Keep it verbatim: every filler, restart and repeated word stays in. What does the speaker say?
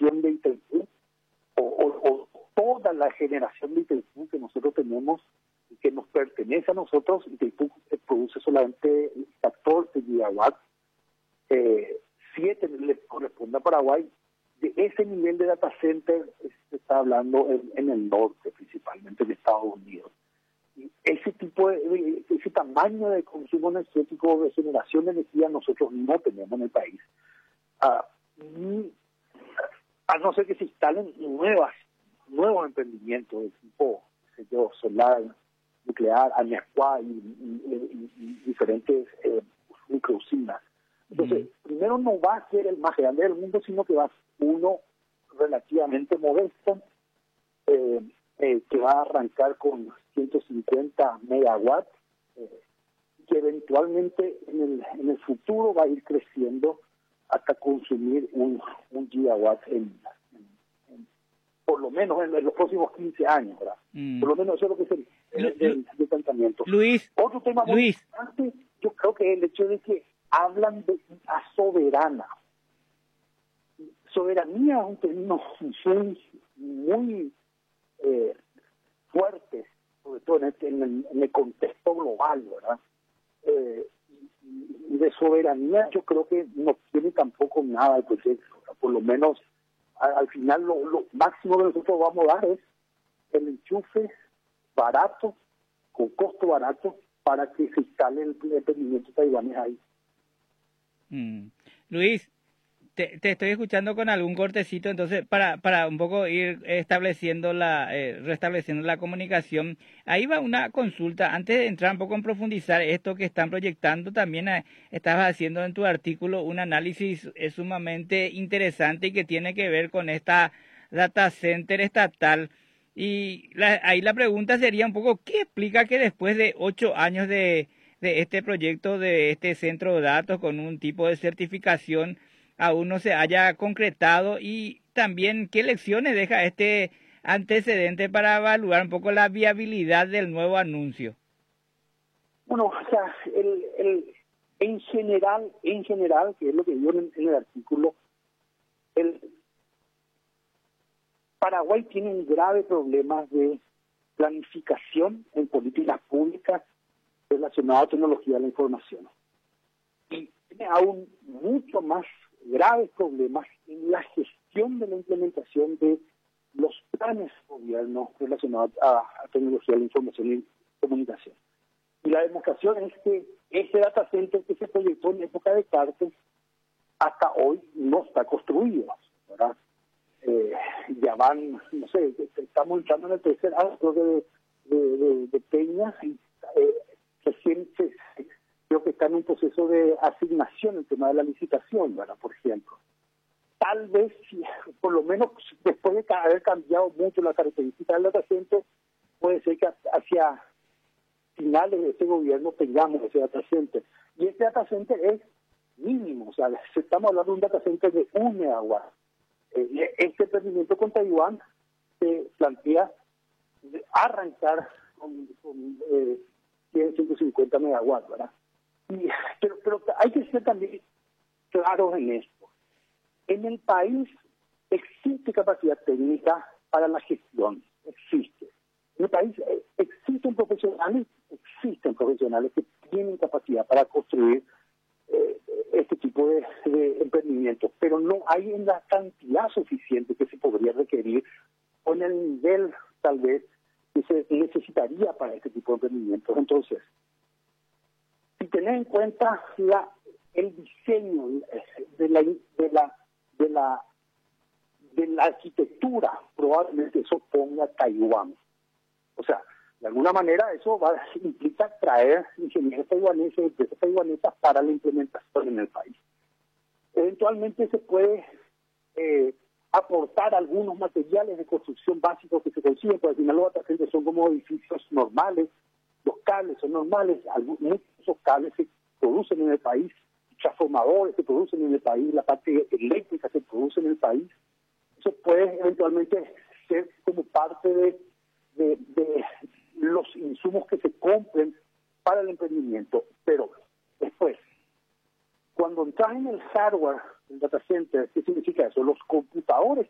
generación de Itaipú, o, o, o toda la generación de Itaipú que nosotros tenemos y que nos pertenece a nosotros. Itaipú produce solamente catorce gigawatts, eh, siete le corresponde a Paraguay. De ese nivel de data center se está hablando en, en el norte, principalmente en Estados Unidos. Y ese tipo de, ese tamaño de consumo energético, de generación de energía, nosotros no tenemos en el país. Ah, y, a no ser que se instalen nuevas, nuevos emprendimientos de tipo, qué sé yo, solar, nuclear, Añascuá y, y, y, y diferentes eh, microusinas. Entonces, mm. primero no va a ser el más grande del mundo, sino que va a ser uno relativamente modesto, eh, eh, que va a arrancar con ciento cincuenta megawatts, eh, que eventualmente en el, en el futuro va a ir creciendo hasta consumir un, un gigawatt en, en, en, por lo menos en, en los próximos quince años, ¿verdad? Mm. Por lo menos eso es lo que es el, el, el, el pensamiento. Luis, Otro tema muy Luis. importante, yo creo que es el hecho de que hablan de la soberana. Soberanía es un término muy, muy eh, fuerte, sobre todo en, este, en, el, en el contexto global, ¿verdad? Eh, y de soberanía yo creo que no tiene tampoco nada el proyecto. Por lo menos al, al final lo, lo máximo que nosotros vamos a dar es el enchufe barato, con costo barato, para que se instale el emprendimiento taiwanés ahí. Mm. Luis, te, te estoy escuchando con algún cortecito, entonces para para un poco ir estableciendo la eh, restableciendo la comunicación. Ahí va una consulta, antes de entrar un poco en profundizar esto que están proyectando, también eh, estabas haciendo en tu artículo un análisis eh, sumamente interesante y que tiene que ver con esta data center estatal. Y la, ahí la pregunta sería un poco, ¿qué explica que después de ocho años de, de este proyecto, de este centro de datos con un tipo de certificación, aún no se haya concretado? Y también, ¿qué lecciones deja este antecedente para evaluar un poco la viabilidad del nuevo anuncio? Bueno, o sea, el, el, en general, en general, que es lo que digo en, en el artículo, el Paraguay tiene un grave problema de planificación en políticas públicas relacionadas a tecnología de la información. Y tiene aún mucho más graves problemas en la gestión de la implementación de los planes de gobierno relacionados a, a tecnología de la información y comunicación. Y la demostración es que ese data center que se proyectó en época de Carter hasta hoy no está construido, ¿verdad? Eh, ya van, no sé, estamos entrando en el tercer año de, de, de, de Peña, y eh, recién se, creo que está en un proceso de asignación el tema de la licitación, ¿verdad? Por ejemplo. Tal vez, por lo menos después de haber cambiado mucho la característica del data center, puede ser que hacia finales de este gobierno tengamos ese data center. Y ese data center es mínimo, o sea, estamos hablando de un data center de un megawatt. Eh, este emprendimiento con Taiwán se plantea arrancar con, con eh, ciento cincuenta megawatts, ¿verdad? Y, pero, pero hay que ser también claros en esto. En el país existe capacidad técnica para la gestión, existe. En el país eh, existen profesionales, existen profesionales que tienen capacidad para construir eh, este tipo de, de emprendimientos, pero no hay en la cantidad suficiente que se podría requerir o en el nivel tal vez que se necesitaría para este tipo de emprendimientos. Entonces, si tener en cuenta la, el diseño de la, de la de la de la arquitectura, probablemente eso ponga Taiwán. O sea, de alguna manera eso va implica traer ingenieros taiwaneses, empresas taiwanesas para la implementación en el país. Eventualmente se puede eh, aportar algunos materiales de construcción básicos que se consiguen, porque al final los data centers son como edificios normales, los cables son normales, algunos, muchos de esos cables se producen en el país, transformadores se producen en el país, la parte eléctrica se produce en el país. Eso puede eventualmente ser como parte de, de, de los insumos que se compren para el emprendimiento. Pero después, cuando entras en el hardware del data center, ¿qué significa eso? Los computadores